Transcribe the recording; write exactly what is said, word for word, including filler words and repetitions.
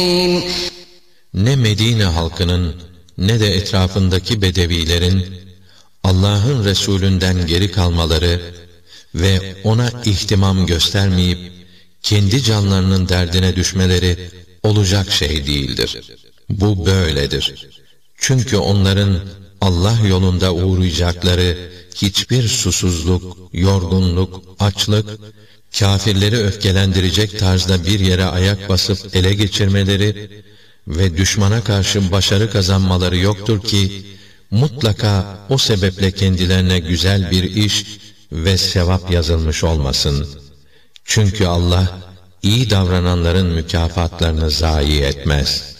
Ne Medine halkının ne de etrafındaki bedevilerin Allah'ın Resulünden geri kalmaları ve ona ihtimam göstermeyip kendi canlarının derdine düşmeleri olacak şey değildir. Bu böyledir. Çünkü onların Allah yolunda uğrayacakları hiçbir susuzluk, yorgunluk, açlık, kâfirleri öfkelendirecek tarzda bir yere ayak basıp ele geçirmeleri ve düşmana karşı başarı kazanmaları yoktur ki, mutlaka o sebeple kendilerine güzel bir iş ve sevap yazılmış olmasın. Çünkü Allah, iyi davrananların mükafatlarını zayi etmez.